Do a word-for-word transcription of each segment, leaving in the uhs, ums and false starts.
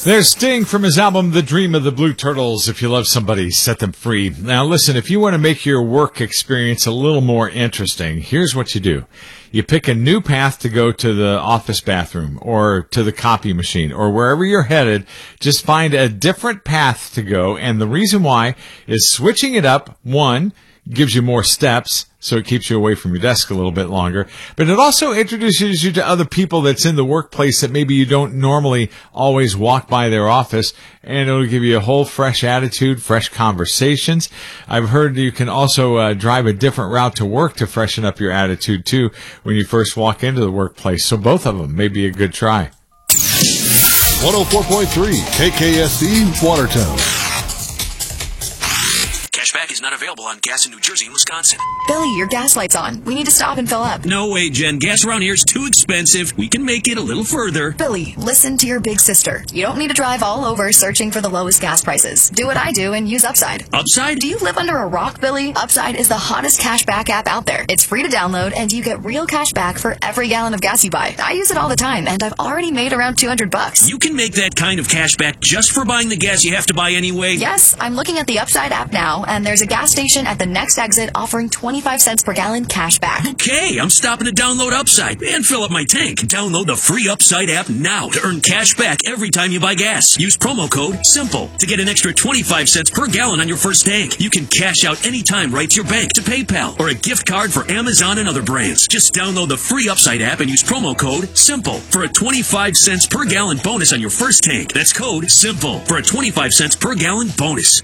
There's Sting from his album, The Dream of the Blue Turtles. If you love somebody, set them free. Now listen, if you want to make your work experience a little more interesting, here's what you do. You pick a new path to go to the office bathroom or to the copy machine or wherever you're headed. Just find a different path to go. And the reason why is switching it up, one, gives you more steps, so it keeps you away from your desk a little bit longer. But it also introduces you to other people that's in the workplace that maybe you don't normally always walk by their office, and it'll give you a whole fresh attitude, fresh conversations. I've heard you can also uh, drive a different route to work to freshen up your attitude, too, when you first walk into the workplace. So both of them may be a good try. one oh four point three K K S E, Watertown. Cashback is not available on gas in New Jersey and Wisconsin. Billy, your gas light's on. We need to stop and fill up. No way, Jen. Gas around here is too expensive. We can make it a little further. Billy, listen to your big sister. You don't need to drive all over searching for the lowest gas prices. Do what I do and use Upside. Upside? Do you live under a rock, Billy? Upside is the hottest cashback app out there. It's free to download, and you get real cash back for every gallon of gas you buy. I use it all the time, and I've already made around two hundred bucks. You can make that kind of cash back just for buying the gas you have to buy anyway? Yes, I'm looking at the Upside app now, and there's a gas station at the next exit offering twenty-five cents per gallon cash back. Okay, I'm stopping to download Upside and fill up my tank. Download the free Upside app now to earn cash back every time you buy gas. Use promo code SIMPLE to get an extra twenty-five cents per gallon on your first tank. You can cash out anytime right to your bank, to PayPal, or a gift card for Amazon and other brands. Just download the free Upside app and use promo code SIMPLE for a twenty-five cents per gallon bonus on your first tank. That's code SIMPLE for a twenty-five cents per gallon bonus.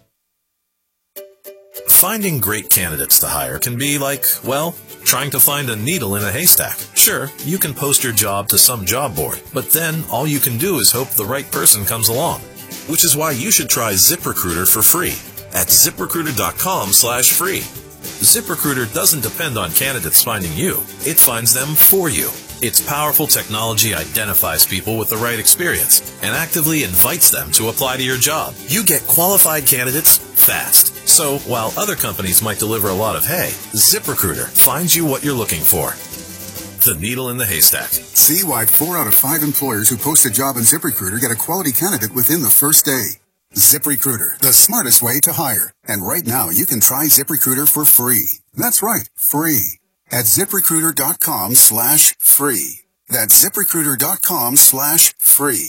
Finding great candidates to hire can be like, well, trying to find a needle in a haystack. Sure, you can post your job to some job board, but then all you can do is hope the right person comes along. Which is why you should try ZipRecruiter for free at ZipRecruiter.com slash free. ZipRecruiter doesn't depend on candidates finding you. It finds them for you. Its powerful technology identifies people with the right experience and actively invites them to apply to your job. You get qualified candidates fast. So while other companies might deliver a lot of hay, ZipRecruiter finds you what you're looking for. The needle in the haystack. See why four out of five employers who post a job on ZipRecruiter get a quality candidate within the first day. ZipRecruiter, the smartest way to hire. And right now, you can try ZipRecruiter for free. That's right, free. At ZipRecruiter.com slash free. That's ZipRecruiter.com slash free.